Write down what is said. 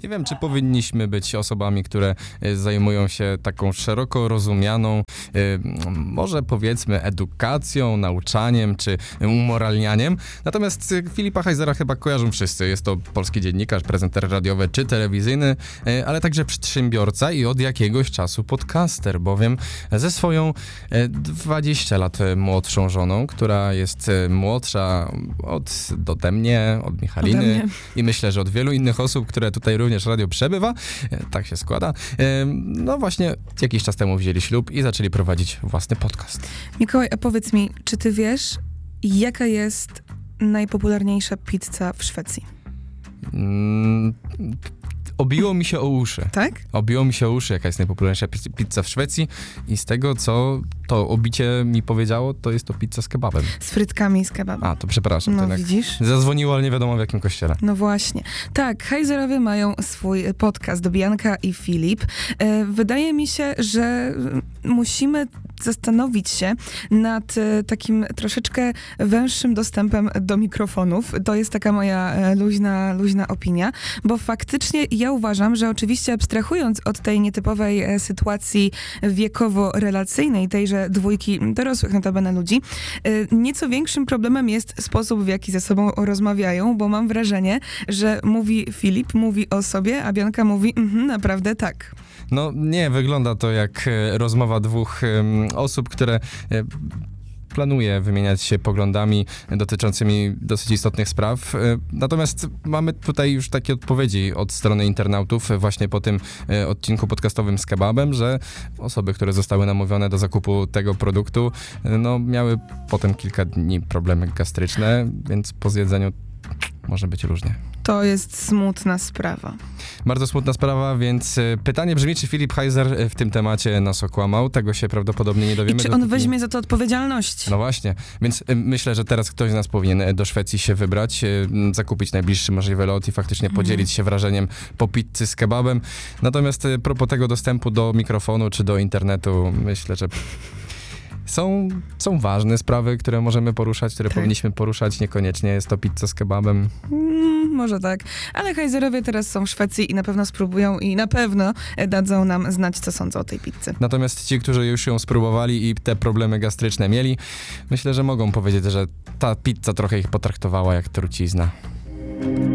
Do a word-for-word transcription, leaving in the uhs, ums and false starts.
Nie wiem, czy powinniśmy być osobami, które y, zajmują się taką szeroko rozumianą, y, może powiedzmy edukacją, nauczaniem czy umoralnianiem. Natomiast y, Filipa Heisera chyba kojarzą wszyscy. Jest to polski dziennikarz, prezenter radiowy czy telewizyjny, y, ale także przedsiębiorca i od jakiegoś czasu podcaster, bowiem ze swoją y, dwadzieścia lat młodszą żoną, która jest y, młodsza od, ode mnie, od Michaliny Ode mnie. i myślę, że od wielu innych osób, które tutaj również radio przebywa. Y, tak się składa. Y, no właśnie jakiś czas temu wzięli ślub i zaczęli prowadzić własny podcast. Mikołaj, a powiedz mi, czy ty wiesz, jaka jest najpopularniejsza pizza w Szwecji? Mm, obiło mi się o uszy. Tak? Obiło mi się o uszy, jaka jest najpopularniejsza pi- pizza w Szwecji i z tego, co to obicie mi powiedziało, to jest to pizza z kebabem. Z frytkami i z kebabem. A, to przepraszam. to No jednak widzisz? Zadzwoniło, ale nie wiadomo w jakim kościele. No właśnie. Tak, Heiserowie mają swój podcast, Bianka i Filip. E, Wydaje mi się, że e, musimy zastanowić się nad e, takim troszeczkę węższym dostępem do mikrofonów. To jest taka moja e, luźna, luźna opinia, bo faktycznie ja uważam, że oczywiście abstrahując od tej nietypowej e, sytuacji wiekowo-relacyjnej, tejże dwójki dorosłych notabene ludzi, e, nieco większym problemem jest sposób, w jaki ze sobą rozmawiają, bo mam wrażenie, że mówi Filip, mówi o sobie, a Bianka mówi mhm, naprawdę tak. No nie, wygląda to jak e, rozmowa dwóch em, osób, które e, planuje wymieniać się poglądami dotyczącymi dosyć istotnych spraw. E, Natomiast mamy tutaj już takie odpowiedzi od strony internautów właśnie po tym e, odcinku podcastowym z kebabem, że osoby, które zostały namówione do zakupu tego produktu, e, no miały potem kilka dni problemy gastryczne, więc po zjedzeniu może być różnie. To jest smutna sprawa. Bardzo smutna sprawa, więc e, pytanie brzmi, czy Filip Heiser e, w tym temacie nas okłamał? Tego się prawdopodobnie nie I dowiemy. czy on dopóki- weźmie za to odpowiedzialność? No właśnie, więc e, myślę, że teraz ktoś z nas powinien e, do Szwecji się wybrać, e, m, zakupić najbliższy możliwy lot i faktycznie podzielić się wrażeniem po pizzy z kebabem. Natomiast e, propos tego dostępu do mikrofonu czy do internetu, myślę, że są, są ważne sprawy, które możemy poruszać, które Tak. powinniśmy poruszać. Niekoniecznie jest to pizza z kebabem. Mm, może tak. Ale Heiserowie teraz są w Szwecji i na pewno spróbują i na pewno e, dadzą nam znać, co sądzą o tej pizzy. Natomiast ci, którzy już ją spróbowali i te problemy gastryczne mieli, myślę, że mogą powiedzieć, że ta pizza trochę ich potraktowała jak trucizna.